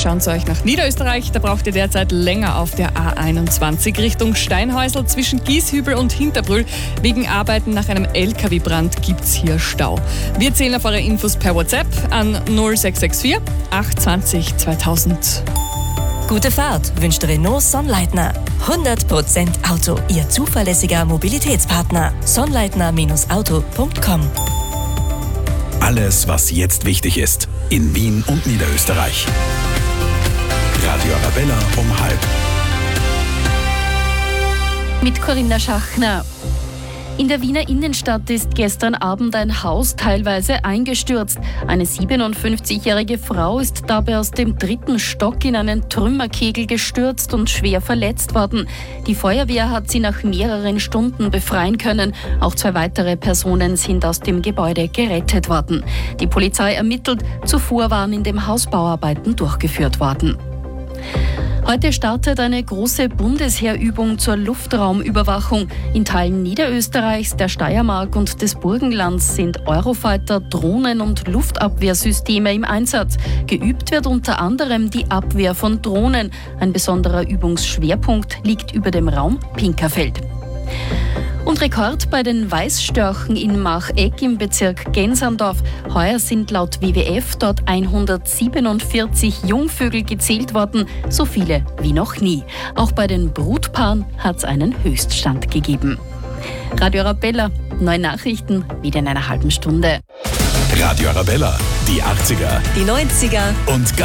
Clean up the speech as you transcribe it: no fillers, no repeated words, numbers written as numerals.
schauen zu euch nach Niederösterreich. Da braucht ihr derzeit länger auf der A21 Richtung Steinhäusl zwischen Gieshübel und Hinterbrühl. Wegen Arbeiten nach einem LKW-Brand gibt es hier Stau. Wir zählen auf eure Infos per WhatsApp an 0664 820 2000. Gute Fahrt wünscht Renault Sonnleitner. 100% Auto, Ihr zuverlässiger Mobilitätspartner. Sonnleitner-auto.com. Alles, was jetzt wichtig ist, in Wien und Niederösterreich. Radio Arabella um 12:30. Mit Corinna Schachner. In der Wiener Innenstadt ist gestern Abend ein Haus teilweise eingestürzt. Eine 57-jährige Frau ist dabei aus dem 3. Stock in einen Trümmerkegel gestürzt und schwer verletzt worden. Die Feuerwehr hat sie nach mehreren Stunden befreien können. Auch 2 weitere Personen sind aus dem Gebäude gerettet worden. Die Polizei ermittelt. Zuvor waren in dem Haus Bauarbeiten durchgeführt worden. Heute startet eine große Bundesheerübung zur Luftraumüberwachung. In Teilen Niederösterreichs, der Steiermark und des Burgenlands sind Eurofighter, Drohnen und Luftabwehrsysteme im Einsatz. Geübt wird unter anderem die Abwehr von Drohnen. Ein besonderer Übungsschwerpunkt liegt über dem Raum Pinkerfeld. Und Rekord bei den Weißstörchen in Macheck im Bezirk Gensandorf. Heuer sind laut WWF dort 147 Jungvögel gezählt worden, so viele wie noch nie. Auch bei den Brutpaaren hat es einen Höchststand gegeben. Radio Arabella, neue Nachrichten, wieder in einer halben Stunde. Radio Arabella, die 80er Die 90er und